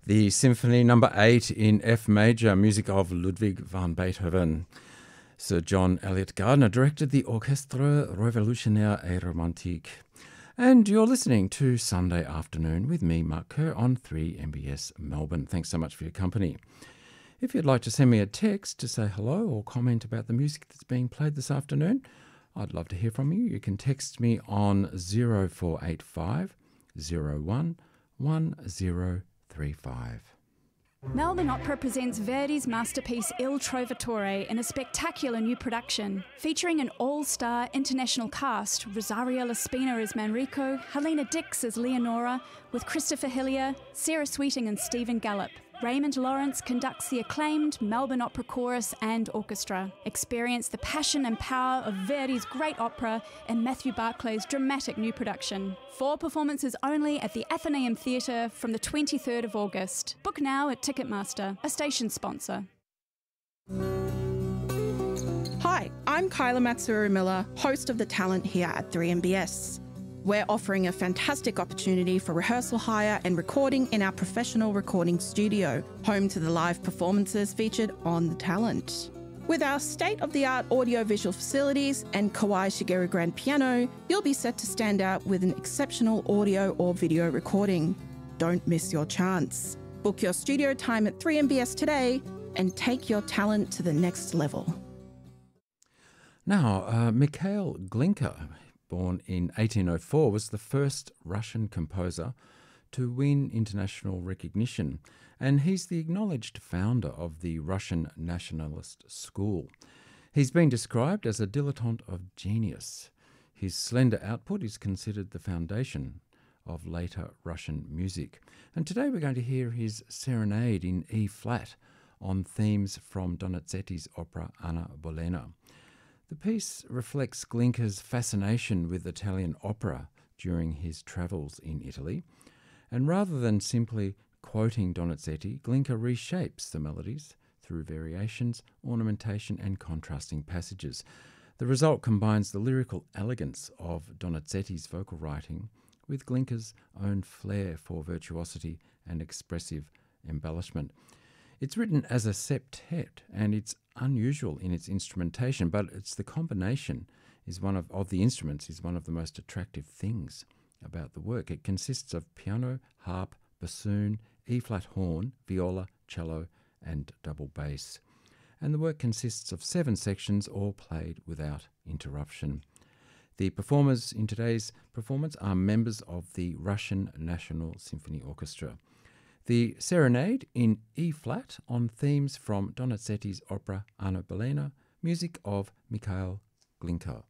The Symphony Number 8 in F major, music of Ludwig van Beethoven. Sir John Eliot Gardiner directed the Orchestre Revolutionnaire et Romantique. And you're listening to Sunday Afternoon with me, Mark Kerr, on 3MBS Melbourne. Thanks so much for your company. If you'd like to send me a text to say hello or comment about the music that's being played this afternoon, I'd love to hear from you. You can text me on 0485 01 1035. Melbourne Opera presents Verdi's masterpiece Il Trovatore in a spectacular new production, featuring an all-star international cast: Rosario Laspina as Manrico, Helena Dix as Leonora, with Christopher Hillier, Sarah Sweeting and Stephen Gallup. Raymond Lawrence conducts the acclaimed Melbourne Opera Chorus and Orchestra. Experience the passion and power of Verdi's great opera in Matthew Barclay's dramatic new production. 4 performances only at the Athenaeum Theatre from the 23rd of August. Book now at Ticketmaster, a station sponsor. Hi, I'm Kyla Matsuru-Miller, host of The Talent here at 3MBS. We're offering a fantastic opportunity for rehearsal hire and recording in our professional recording studio, home to the live performances featured on The Talent. With our state-of-the-art audio-visual facilities and Kawai Shigeru grand piano, you'll be set to stand out with an exceptional audio or video recording. Don't miss your chance. Book your studio time at 3MBS today and take your talent to the next level. Now, Mikhail Glinka, born in 1804, was the first Russian composer to win international recognition, and he's the acknowledged founder of the Russian nationalist school. He's been described as a dilettante of genius. His slender output is considered the foundation of later Russian music. And today we're going to hear his Serenade in E-flat on themes from Donizetti's opera Anna Bolena. The piece reflects Glinka's fascination with Italian opera during his travels in Italy, and rather than simply quoting Donizetti, Glinka reshapes the melodies through variations, ornamentation and contrasting passages. The result combines the lyrical elegance of Donizetti's vocal writing with Glinka's own flair for virtuosity and expressive embellishment. It's written as a septet, and it's unusual in its instrumentation, but it's the combination is one of the instruments is one of the most attractive things about the work. It consists of piano, harp, bassoon, E-flat horn, viola, cello, and double bass. And the work consists of 7 sections, all played without interruption. The performers in today's performance are members of the Russian National Symphony Orchestra. The Serenade in E-flat on themes from Donizetti's opera Anna Bolena, music of Mikhail Glinka.